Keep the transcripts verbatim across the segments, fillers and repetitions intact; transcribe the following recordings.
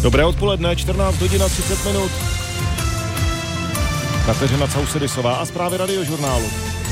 Dobré odpoledne, čtrnáct hodin a třicet minut. Kateřina Causedisová a zprávy Radiožurnálu.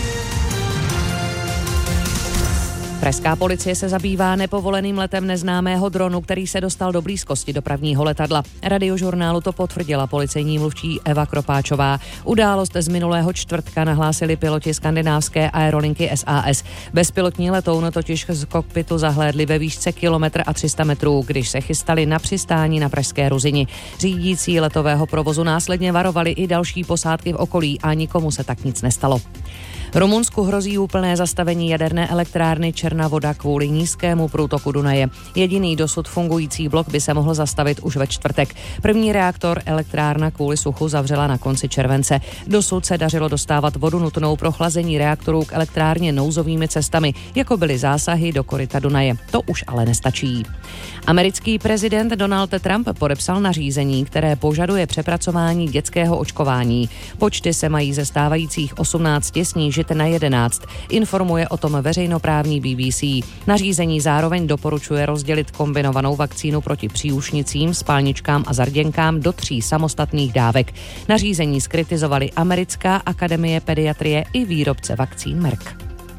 Pražská policie se zabývá nepovoleným letem neznámého dronu, který se dostal do blízkosti dopravního letadla. Radiožurnálu to potvrdila policejní mluvčí Eva Kropáčová. Událost z minulého čtvrtka nahlásili piloti skandinávské aerolinky S A S. Bezpilotní letoun totiž z kokpitu zahlédli ve výšce kilometr a tři sta metrů, když se chystali na přistání na pražské Ruzyni. Řídící letového provozu následně varovali i další posádky v okolí a nikomu se tak nic nestalo. Rumunsku hrozí úplné zastavení jaderné elektrárny Černá Voda kvůli nízkému průtoku Dunaje. Jediný dosud fungující blok by se mohl zastavit už ve čtvrtek. První reaktor elektrárna kvůli suchu zavřela na konci července. Dosud se dařilo dostávat vodu nutnou pro chlazení reaktorů k elektrárně nouzovými cestami, jako byly zásahy do koryta Dunaje. To už ale nestačí. Americký prezident Donald Trump podepsal nařízení, které požaduje přepracování dětského očkování. Počty se mají ze stávajících osmnácti snížit na jedenáct. Informuje o tom veřejnoprávní B B C. Nařízení zároveň doporučuje rozdělit kombinovanou vakcínu proti příušnicím, spálničkám a zarděnkám do tří samostatných dávek. Nařízení skritizovali Americká akademie pediatrie i výrobce vakcín Merck.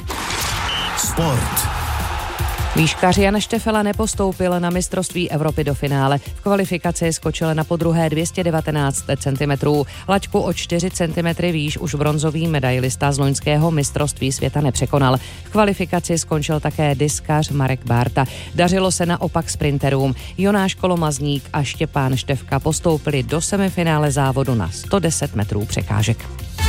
Sport. Výškař Jan Štefela nepostoupil na mistrovství Evropy do finále. V kvalifikaci skočil na podruhé dvě stě devatenáct centimetrů. Laťku o čtyři centimetry výš už bronzový medailista z loňského mistrovství světa nepřekonal. V kvalifikaci skončil také diskař Marek Bárta. Dařilo se naopak sprinterům. Jonáš Kolomazník a Štěpán Štefka postoupili do semifinále závodu na sto deset metrů překážek.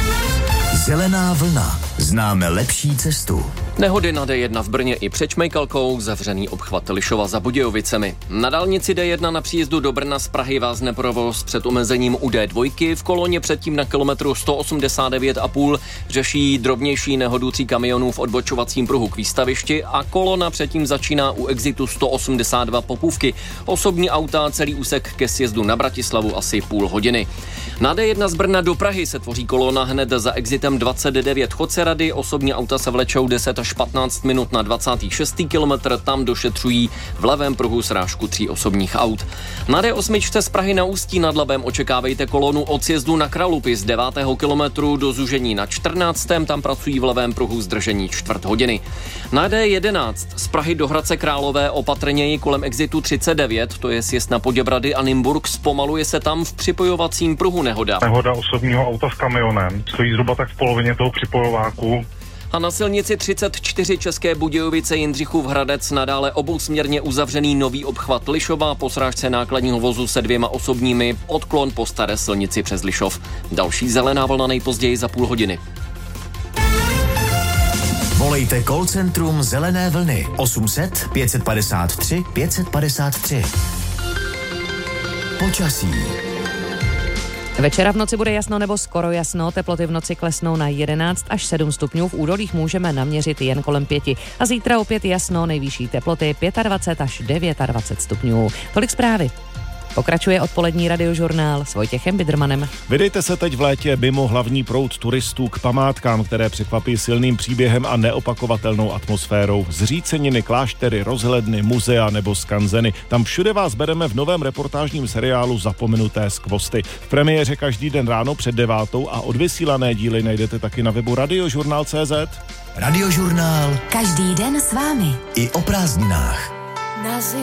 Zelená vlna. Známe lepší cestu. Nehody na D jedna v Brně i před Čmejkalkou, zavřený obchvat Lišova za Budějovicemi. Na dálnici D jedna na příjezdu do Brna z Prahy vázne provoz před omezením u D dva. V koloně předtím na kilometru sto osmdesát devět a půl řeší drobnější nehodu tří kamionů v odbočovacím pruhu k výstavišti a kolona předtím začíná u exitu sto osmdesát dva Popůvky. Osobní auta celý úsek ke sjezdu na Bratislavu asi půl hodiny. Na D jedna z Brna do Prahy se tvoří kolona hned za exitem dvacet devět Chodcerady, osobní auta se vlečou deset až patnáct minut na dvacátý šestý kilometr, tam došetřují v levém pruhu srážku tří osobních aut. Na D osm z Prahy na Ústí nad Labem očekávejte kolonu od sjezdu na Kralupy z devátého kilometru do Zužení na čtrnáctém tam pracují v levém pruhu zdržení čtvrt hodiny. Na D jedenáct z Prahy do Hradce Králové opatrněji kolem exitu třicet devět, to je sjezd na Poděbrady a Nymburk, zpomaluje se tam v připojovacím pruhu nehoda. Nehoda osobního auta s kamionem, stojí zhruba tak v polovině toho připojováku. A na silnici třicet čtyři České Budějovice Jindřichův Hradec nadále obousměrně uzavřený nový obchvat Lišova po srážce nákladního vozu se dvěma osobními, odklon po staré silnici přes Lišov. Další zelená vlna nejpozději za půl hodiny. Volejte call centrum Zelené vlny osm set pět padesát tři pět padesát tři. Počasí. Večera v noci bude jasno nebo skoro jasno, teploty v noci klesnou na jedenáct až sedm stupňů, v údolích můžeme naměřit jen kolem pěti. A zítra opět jasno, nejvyšší teploty dvacet pět až dvacet devět stupňů. Tolik zprávy. Pokračuje odpolední Radiožurnál s Vojtěchem Bidrmanem. Vydejte se teď v létě mimo hlavní proud turistů k památkám, které překvapí silným příběhem a neopakovatelnou atmosférou. Zříceniny, kláštery, rozhledny, muzea nebo skanzeny. Tam všude vás bereme v novém reportážním seriálu Zapomenuté skvosty. V premiéře každý den ráno před devátou a odvysílané díly najdete taky na webu radiožurnál tečka cé zet. Radiožurnál. Každý den s vámi. I o prázdninách.